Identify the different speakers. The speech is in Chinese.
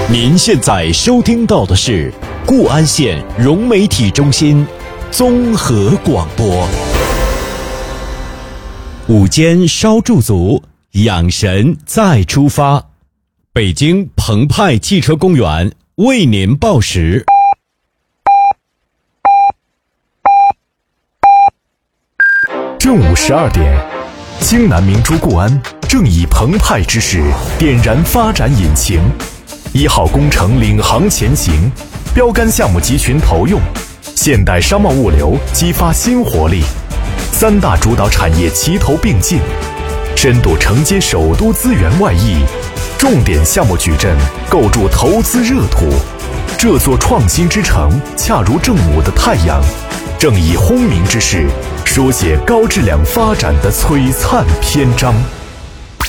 Speaker 1: 您现在收听到的是固安县融媒体中心综合广播。午间稍驻足，养神再出发。北京澎湃汽车公园为您报时。
Speaker 2: 正午12点，京南明珠固安正以澎湃之势点燃发展引擎，1号工程领航前行，标杆项目集群投用，现代商贸物流激发新活力，3大主导产业齐头并进，深度承接首都资源外溢，重点项目矩阵构筑投资热土。这座创新之城恰如正午的太阳，正以轰鸣之势书写高质量发展的璀璨篇章。